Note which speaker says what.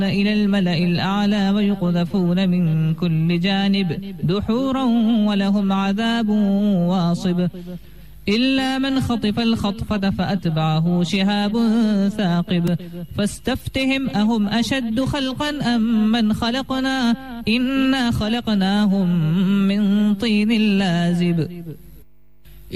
Speaker 1: إلى الملأ الأعلى ويقذفون من كل جانب دحورا ولهم عذاب واصب إلا من خطف الخطفة فأتبعه شهاب ثاقب فاستفتهم أهم أشد خلقا أم من خلقنا إنا خلقناهم من طين لازب